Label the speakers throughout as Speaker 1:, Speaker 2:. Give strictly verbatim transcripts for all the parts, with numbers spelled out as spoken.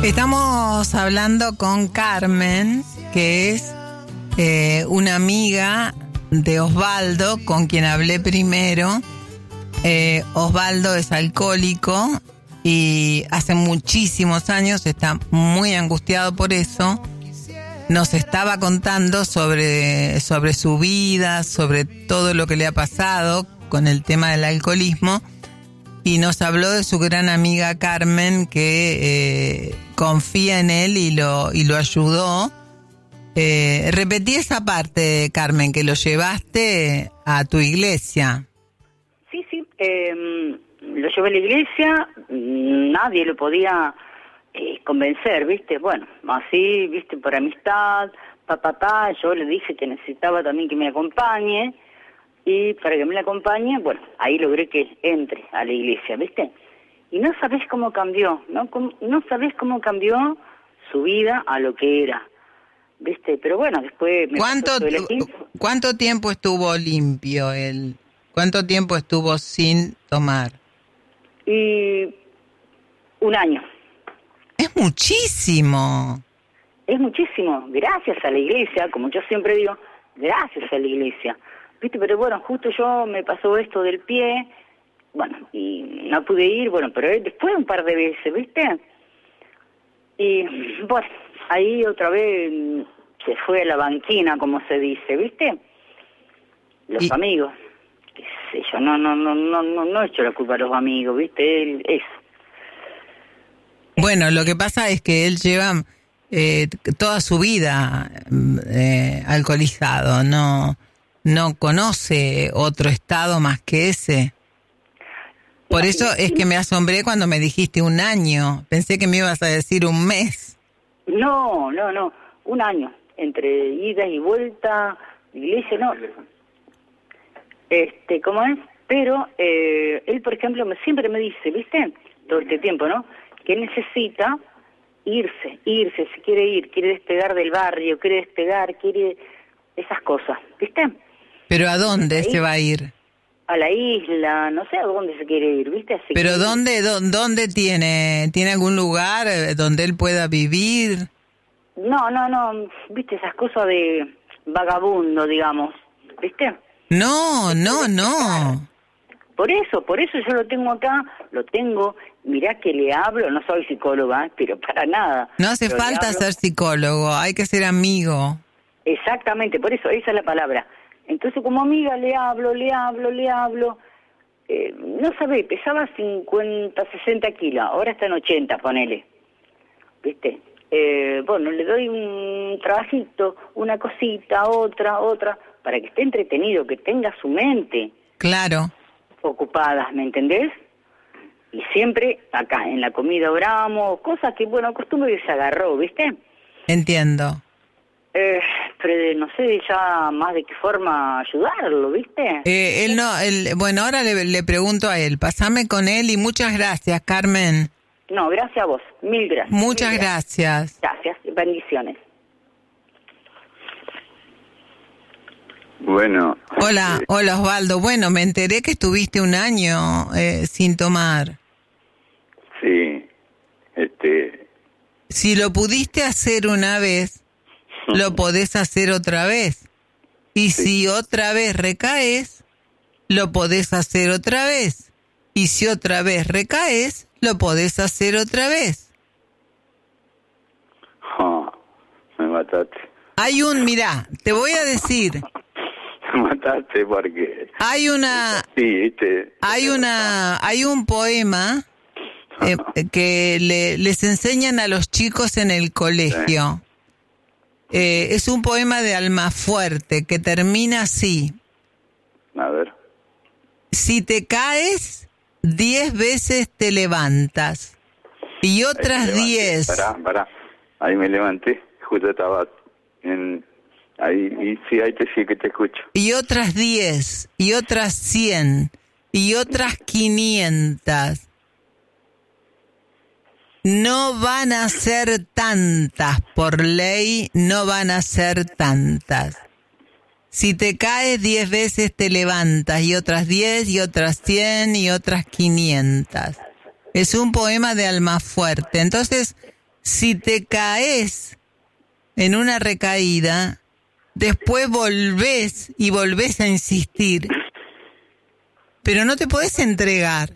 Speaker 1: Estamos hablando con Carmen, que es eh, una amiga de Osvaldo, con quien hablé primero. Eh, Osvaldo es alcohólico y hace muchísimos años está muy angustiado por eso. Nos estaba contando sobre, sobre su vida, sobre todo lo que le ha pasado con el tema del alcoholismo. Y nos habló de su gran amiga Carmen, que eh, confía en él y lo y lo ayudó. Eh, repetí esa parte, Carmen, que lo llevaste a tu iglesia.
Speaker 2: Sí, sí, eh, lo llevé a la iglesia, nadie lo podía eh, convencer, ¿viste? Bueno, así, ¿viste? Por amistad, pa, pa, pa, yo le dije que necesitaba también que me acompañe. Y para que me la acompañe, bueno, ahí logré que entre a la iglesia, ¿viste? Y no sabés cómo cambió, ¿no? No sabés cómo cambió su vida a lo que era, ¿viste? Pero bueno, después... Me
Speaker 1: ¿Cuánto, ¿Cuánto tiempo estuvo limpio él? ¿Cuánto tiempo estuvo sin tomar?
Speaker 2: Y un año.
Speaker 1: Es muchísimo.
Speaker 2: Es muchísimo, gracias a la iglesia, como yo siempre digo, gracias a la iglesia. ¿Viste? Pero bueno, justo yo me pasó esto del pie, bueno, y no pude ir, bueno, pero después un par de veces, ¿viste? Y bueno, ahí otra vez se fue a la banquina, como se dice, ¿viste? Los y... amigos, qué sé yo, no, no, no, no, no, no he hecho la culpa a los amigos, ¿viste? Él es.
Speaker 1: Bueno, lo que pasa es que él lleva eh, toda su vida eh, alcoholizado, ¿no? No conoce otro estado más que ese. Por eso es que me asombré cuando me dijiste un año. Pensé que me ibas a decir un mes.
Speaker 2: No, no, no. Un año. Entre ida y vuelta, iglesia, no. Este, ¿cómo es? Pero eh, él, por ejemplo, me, siempre me dice, ¿viste? Todo este tiempo, ¿no? Que necesita irse, irse, se quiere ir, quiere despegar del barrio, quiere despegar, quiere esas cosas, ¿viste?
Speaker 1: ¿Pero a dónde se va a ir?
Speaker 2: A la isla, no sé a dónde se quiere ir, ¿viste? Así
Speaker 1: ¿Pero
Speaker 2: que...
Speaker 1: dónde, dónde, dónde tiene? ¿Tiene algún lugar donde él pueda vivir?
Speaker 2: No, no, no, ¿viste? Esas cosas de vagabundo, digamos, ¿viste?
Speaker 1: No, no, no.
Speaker 2: Por eso, por eso yo lo tengo acá, lo tengo, mirá que le hablo, no soy psicóloga, pero para nada.
Speaker 1: No hace
Speaker 2: pero
Speaker 1: falta ser psicólogo, hay que ser amigo.
Speaker 2: Exactamente, por eso, esa es la palabra. Entonces como amiga le hablo, le hablo, le hablo. Eh, no sabe, pesaba cincuenta, sesenta kilos, ahora está en ochenta, ponele. ¿Viste? Eh, bueno, le doy un trabajito, una cosita, otra, otra, para que esté entretenido, que tenga su mente.
Speaker 1: Claro.
Speaker 2: Ocupada, ¿me entendés? Y siempre acá, en la comida oramos, cosas que, bueno, costumbre que se agarró, ¿viste?
Speaker 1: Entiendo.
Speaker 2: Eh, pero no sé ya más de qué forma ayudarlo, ¿viste?
Speaker 1: Eh, él no, él, bueno, ahora le, le pregunto a él, pasame con él y muchas gracias, Carmen.
Speaker 2: No, gracias a vos, mil gracias.
Speaker 1: Muchas
Speaker 2: mil
Speaker 1: gracias.
Speaker 2: Gracias, bendiciones.
Speaker 3: Bueno.
Speaker 1: Hola,
Speaker 3: eh,
Speaker 1: hola Osvaldo. Bueno, me enteré que estuviste un año eh, sin tomar.
Speaker 3: Sí, este...
Speaker 1: Si lo pudiste hacer una vez, lo podés hacer otra vez. Y
Speaker 3: Sí.
Speaker 1: si otra vez recaes, lo podés hacer otra vez. Y si otra vez recaes, lo podés hacer otra vez.
Speaker 3: Oh, me mataste.
Speaker 1: Hay un, mirá, te voy a decir,
Speaker 3: Me mataste porque...
Speaker 1: hay una,
Speaker 3: Sí, este...
Speaker 1: hay una, hay un poema eh, que le, les enseñan a los chicos en el colegio. Eh, es un poema de Almafuerte que termina así.
Speaker 3: A ver.
Speaker 1: Si te caes, diez veces te levantas. Y otras
Speaker 3: Ahí me levanté.
Speaker 1: diez.
Speaker 3: Pará, pará. Ahí me levanté. Justo estaba en... Ahí, y sí, ahí te sí que te escucho.
Speaker 1: Y otras diez. Y otras cien. Y otras quinientas. No van a ser tantas, por ley no van a ser tantas. Si te caes diez veces te levantas, y otras diez, y otras cien, y otras quinientas. Es un poema de Almafuerte. Entonces, si te caes en una recaída, después volvés y volvés a insistir, pero no te podés entregar.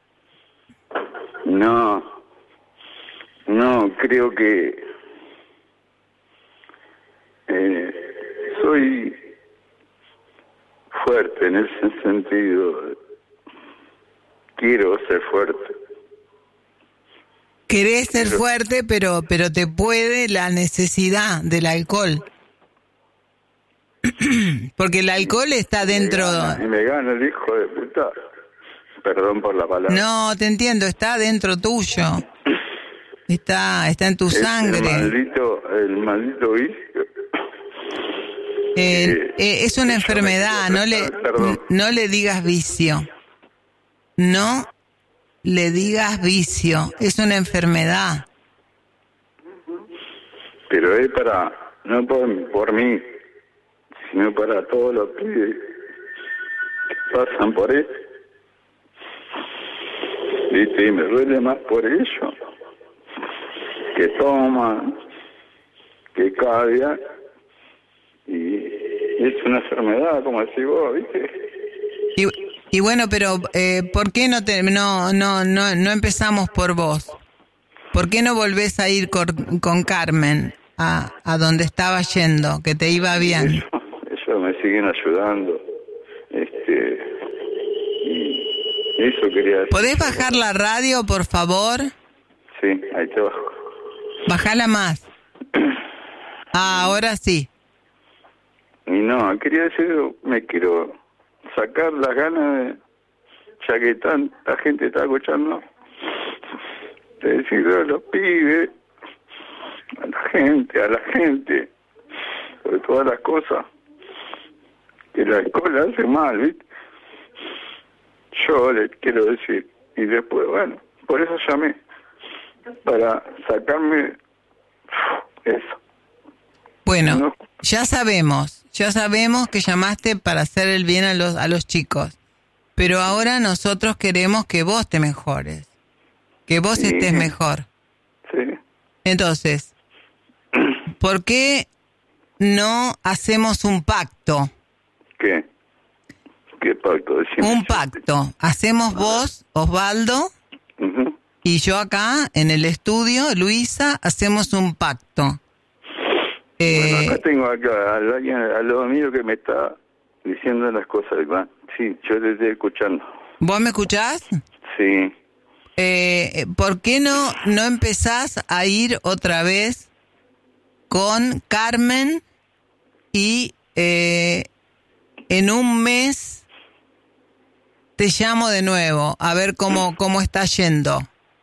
Speaker 3: No, no, creo que eh, soy fuerte en ese sentido. Quiero ser fuerte.
Speaker 1: Querés ser
Speaker 3: Quiero...
Speaker 1: fuerte, pero pero te puede la necesidad del alcohol. Porque el alcohol está dentro...
Speaker 3: Me gana, y me gana el hijo de puta. Perdón por la palabra.
Speaker 1: No, te entiendo, está dentro tuyo. Está está en tu
Speaker 3: es
Speaker 1: sangre.
Speaker 3: El maldito, el maldito vicio.
Speaker 1: Eh, eh, es una enfermedad, no le, no le digas vicio. No le digas vicio, es una enfermedad.
Speaker 3: Pero es para, no por, por mí, sino para todos los pibes que pasan por esto. ¿Viste? Y me duele más por ellos, que toman, que cagan, y es una enfermedad, como decís vos, ¿viste?
Speaker 1: Y, y bueno, pero eh, ¿por qué no, te, no no no no empezamos por vos? ¿Por qué no volvés a ir con, con Carmen a, a donde estaba yendo, que te iba bien?
Speaker 3: Ellos, ellos me siguen ayudando, este, y eso quería decir.
Speaker 1: ¿Podés bajar la radio, por favor?
Speaker 3: Sí, ahí te bajo.
Speaker 1: Bajala más. Ah, ahora sí.
Speaker 3: Y no, quería decir, me quiero sacar las ganas de, ya que tanta gente está escuchando, de decirle a los pibes, a la gente, a la gente, sobre todas las cosas, que la escuela hace mal, ¿viste? Yo les quiero decir, y después, bueno, por eso llamé, para sacarme eso.
Speaker 1: Bueno,
Speaker 3: No.
Speaker 1: ya sabemos, ya sabemos que llamaste para hacer el bien a los a los chicos, pero ahora nosotros queremos que vos te mejores, que vos
Speaker 3: Sí.
Speaker 1: estés mejor.
Speaker 3: Sí.
Speaker 1: Entonces, ¿por qué no hacemos un pacto?
Speaker 3: ¿Qué? ¿Qué pacto? Decime.
Speaker 1: Un pacto. Hacemos vos, Osvaldo,
Speaker 3: Uh-huh.
Speaker 1: y yo acá en el estudio, Luisa, hacemos un pacto.
Speaker 3: Bueno,
Speaker 1: Eh,
Speaker 3: acá tengo acá al alguien al lado mío que me está diciendo las cosas, Iván. Sí, yo te estoy escuchando.
Speaker 1: ¿Vos me escuchás?
Speaker 3: Sí.
Speaker 1: Eh, ¿Por qué no, no empezás a ir otra vez con Carmen y eh, en un mes te llamo de nuevo a ver cómo, cómo está yendo?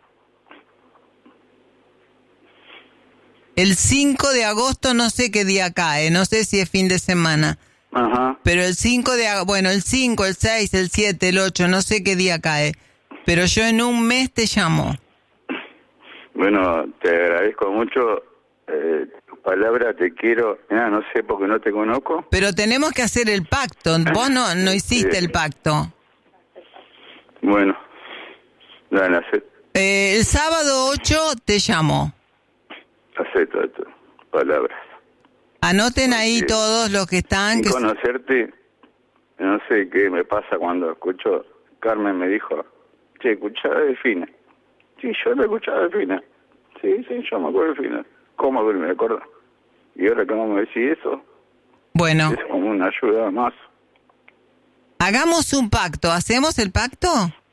Speaker 1: El cinco de agosto no sé qué día cae, no sé si es fin de semana.
Speaker 3: Ajá.
Speaker 1: Pero el cinco de agosto, bueno, el cinco, el seis, el siete, el ocho, no sé qué día cae. Pero yo en un mes te llamo.
Speaker 3: Bueno, te agradezco mucho eh, tus palabras, te quiero. Ah, no sé porque no te conozco.
Speaker 1: Pero tenemos que hacer el pacto. Vos no, no hiciste el pacto.
Speaker 3: Bueno, dale, acepto,
Speaker 1: Eh, el sábado ocho te llamo.
Speaker 3: acepto tus palabras.
Speaker 1: Anoten ahí
Speaker 3: Porque
Speaker 1: todos los que están.
Speaker 3: Sin
Speaker 1: Que
Speaker 3: conocerte, no sé qué me pasa cuando escucho. Carmen me dijo, che, escuchá de Delfina. Sí, yo lo escuchaba de Delfina. Sí, sí, yo me acuerdo de Delfina. ¿Cómo que me acuerdo? Y ahora, ¿cómo me decís eso?
Speaker 1: Bueno,
Speaker 3: Es como una ayuda más.
Speaker 1: hagamos un pacto. ¿Hacemos el pacto?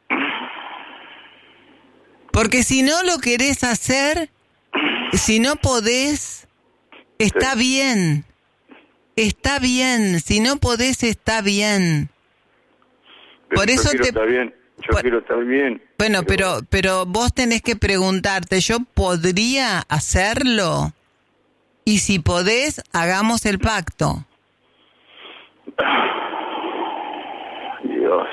Speaker 1: Porque si no lo querés hacer, si no podés, está
Speaker 3: Sí.
Speaker 1: bien. Está bien. Si no podés, está bien.
Speaker 3: Pero
Speaker 1: Por
Speaker 3: yo
Speaker 1: eso
Speaker 3: quiero
Speaker 1: te-
Speaker 3: estar bien. Yo
Speaker 1: por-
Speaker 3: quiero estar bien.
Speaker 1: Bueno, pero pero vos tenés que preguntarte, ¿yo podría hacerlo? Y si podés, hagamos el pacto.
Speaker 3: Dios.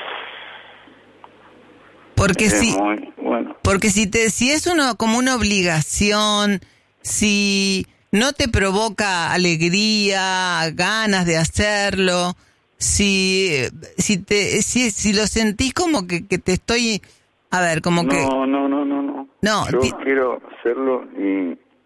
Speaker 1: Porque
Speaker 3: Es
Speaker 1: si
Speaker 3: muy bueno.
Speaker 1: porque si te si es uno como una obligación, si no te provoca alegría, ganas de hacerlo, si si te si si lo sentís como que, que te estoy a ver, como que
Speaker 3: No, no, no, no, no.
Speaker 1: No,
Speaker 3: Yo
Speaker 1: ti-
Speaker 3: quiero hacerlo y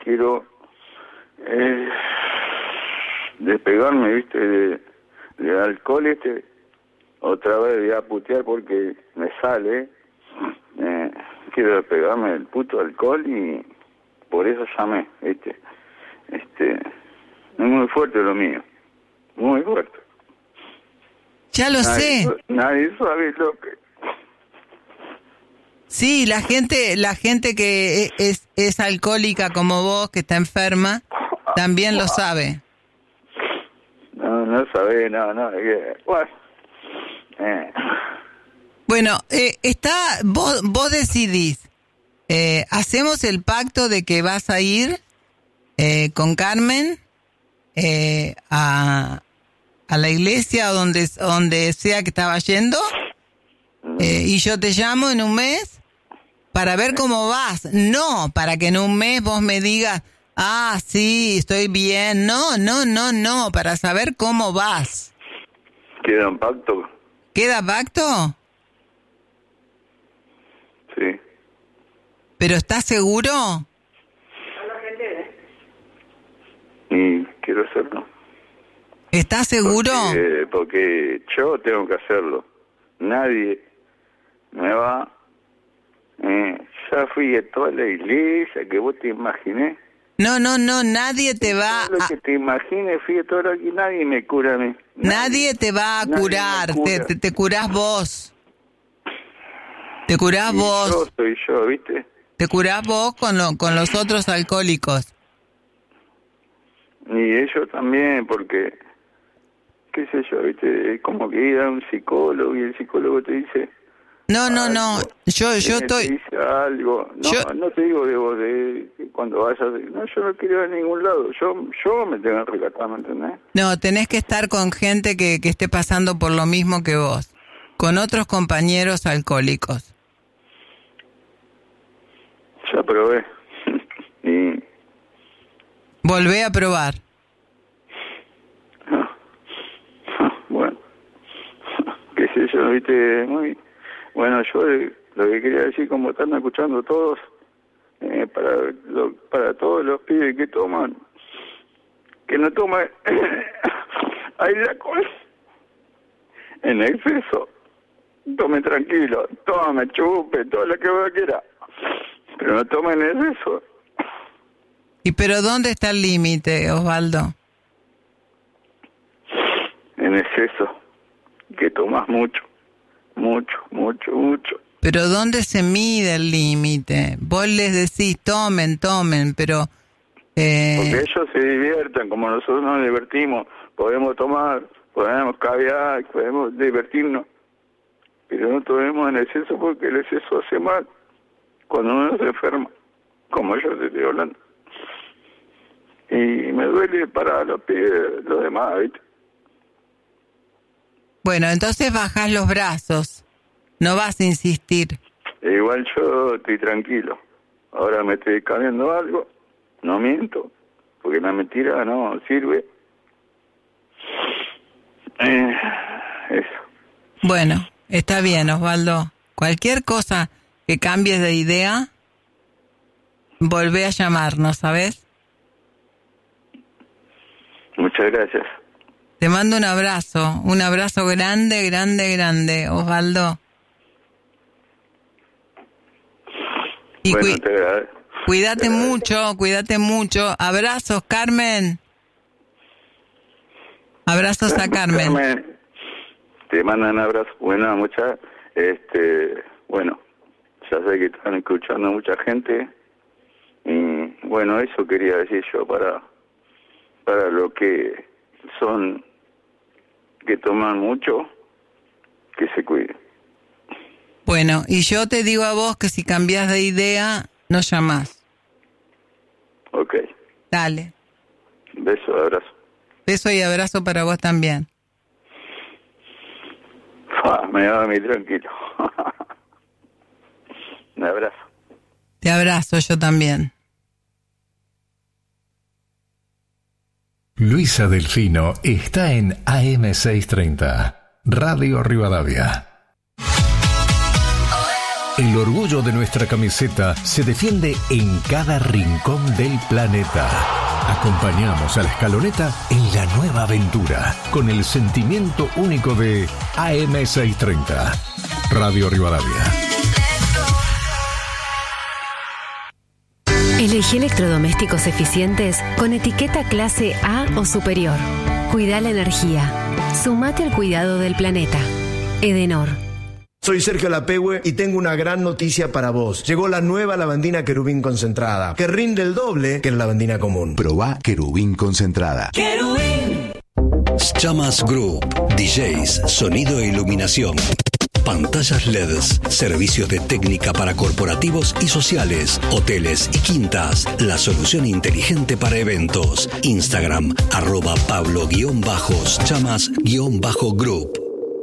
Speaker 3: quiero eh, despegarme, viste, de, del alcohol este. Otra vez voy a putear porque me sale. Eh, quiero despegarme del puto alcohol y por eso llamé, viste. Este, es muy fuerte lo mío, muy fuerte.
Speaker 1: Ya lo
Speaker 3: nadie,
Speaker 1: sé.
Speaker 3: Nadie sabe lo que...
Speaker 1: Sí, la gente, la gente que es, es alcohólica como vos, que está enferma, también lo sabe.
Speaker 3: No, no sabe, no, no. Que, bueno, eh.
Speaker 1: bueno eh, está, vos, vos decidís, eh, hacemos el pacto de que vas a ir eh, con Carmen eh, a, a la iglesia o donde, donde sea que estaba yendo, eh, y yo te llamo en un mes para ver cómo vas. No, para que en un mes vos me digas, ah, sí, estoy bien. No, no, no, no, para saber cómo vas.
Speaker 3: ¿Queda un pacto?
Speaker 1: ¿Queda pacto?
Speaker 3: Sí.
Speaker 1: ¿Pero estás seguro?
Speaker 3: Y quiero hacerlo.
Speaker 1: ¿Estás seguro?
Speaker 3: Porque, porque yo tengo que hacerlo. Nadie me va... Eh, ya fui a toda la iglesia que vos te imaginé.
Speaker 1: No, no, no, nadie te va
Speaker 3: Todo lo
Speaker 1: a...
Speaker 3: que te imagines, fui a todo lo que nadie me cura a mí.
Speaker 1: Nadie,
Speaker 3: Nadie
Speaker 1: te va a
Speaker 3: nadie
Speaker 1: curar,
Speaker 3: me cura.
Speaker 1: te, te, te curás vos. Te curás
Speaker 3: Y
Speaker 1: vos.
Speaker 3: Yo soy yo, ¿viste?
Speaker 1: Te curás vos con, lo, con los otros alcohólicos.
Speaker 3: Y ellos también, porque, qué sé yo, ¿viste? Es como que ir a un psicólogo y el psicólogo te dice...
Speaker 1: No, no,
Speaker 3: algo.
Speaker 1: no, yo, yo
Speaker 3: Te
Speaker 1: estoy...
Speaker 3: dice algo. No,
Speaker 1: Yo-
Speaker 3: no te digo de vos, de que cuando vayas... No, yo no quiero ir a ningún lado. Yo yo me tengo que rescatar, ¿me entendés?
Speaker 1: No, tenés que estar con gente que, que esté pasando por lo mismo que vos. Con otros compañeros alcohólicos.
Speaker 3: Ya probé. Y...
Speaker 1: Volvé a probar.
Speaker 3: Bueno, qué sé yo, viste, muy... Bueno, yo eh, lo que quería decir, como están escuchando todos, eh, para lo, para todos los pibes que toman, que no toman ahí la cosa en exceso, tome tranquilo, tome, chupe, todo lo que vos quieras, pero no tomen en exceso.
Speaker 1: ¿Y pero dónde está el límite, Osvaldo?
Speaker 3: En exceso, que tomas mucho, mucho, mucho, mucho.
Speaker 1: Pero ¿dónde se mide el límite? Vos les decís, tomen, tomen, pero... Eh...
Speaker 3: Porque ellos se divierten, como nosotros nos divertimos, podemos tomar, podemos caviar, podemos divertirnos, pero no tomemos en exceso porque el exceso hace mal cuando uno se enferma, como yo te estoy hablando. Y me duele para los pibes, los demás, ¿viste?
Speaker 1: Bueno, entonces bajás los brazos. No vas a insistir.
Speaker 3: E igual yo estoy tranquilo. Ahora me estoy cambiando algo. No miento. Porque la mentira no sirve. Eh, eso.
Speaker 1: Bueno, está bien, Osvaldo. Cualquier cosa que cambies de idea, volvé a llamarnos, ¿sabes?
Speaker 3: Muchas gracias.
Speaker 1: Te mando un abrazo. Un abrazo grande, grande, grande, Osvaldo. Y
Speaker 3: bueno,
Speaker 1: cu-
Speaker 3: te agradezco.
Speaker 1: cuídate
Speaker 3: te agradezco.
Speaker 1: mucho, cuídate mucho. Abrazos, Carmen. Abrazos a Carmen.
Speaker 3: Carmen, te mandan abrazo. Bueno, muchas, este, bueno, ya sé que están escuchando mucha gente. Y bueno, eso quería decir yo para, para lo que son, que toman mucho, que se cuiden.
Speaker 1: Bueno, y yo te digo a vos que si cambias de idea, no llamás.
Speaker 3: Ok.
Speaker 1: Dale.
Speaker 3: Beso, abrazo.
Speaker 1: Beso y abrazo para vos también.
Speaker 3: Ah, me da a mí tranquilo. Un abrazo.
Speaker 1: Te abrazo yo también.
Speaker 4: Luisa Delfino está en A M seiscientos treinta, Radio Rivadavia. El orgullo de nuestra camiseta se defiende en cada rincón del planeta. Acompañamos a la escaloneta en la nueva aventura, con el sentimiento único de A M seiscientos treinta. Radio Rivadavia.
Speaker 5: Elegí electrodomésticos eficientes con etiqueta clase A o superior. Cuida la energía. Sumate al cuidado del planeta. Edenor.
Speaker 6: Soy Sergio Lapehue y tengo una gran noticia para vos. Llegó la nueva lavandina Querubín concentrada, que rinde el doble que la lavandina común.
Speaker 7: Probá Querubín concentrada.
Speaker 8: ¡Querubín! Chamas Group, D Js, sonido e iluminación. Pantallas L E Ds, servicios de técnica para corporativos y sociales, hoteles y quintas. La solución inteligente para eventos. Instagram, arroba Pablo-Chamas-Group.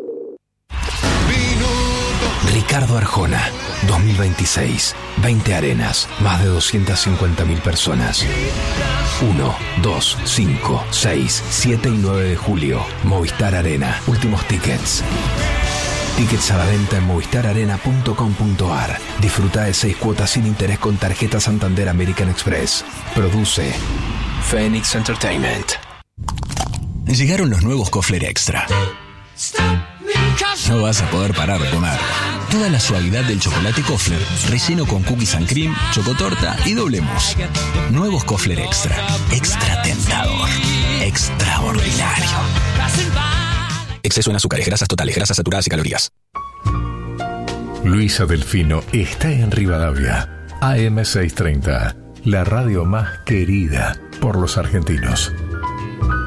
Speaker 9: Ricardo Arjona, dos mil veintiséis, veinte arenas, más de doscientas cincuenta mil personas. uno, dos, cinco, seis, siete y nueve de julio, Movistar Arena, últimos tickets. Tickets a la venta en movistar arena punto com punto a r. Disfruta de seis cuotas sin interés con tarjeta Santander American Express. Produce Phoenix Entertainment.
Speaker 10: Llegaron los nuevos Kofler Extra. No vas a poder parar de comer. Toda la suavidad del chocolate Kofler, relleno con cookies and cream, chocotorta y doble mousse. Nuevos Kofler Extra. Extra tentador. Extraordinario. Exceso en azúcares, grasas totales, grasas saturadas y calorías.
Speaker 4: Luisa Delfino está en Rivadavia. A M seiscientos treinta, la radio más querida por los argentinos.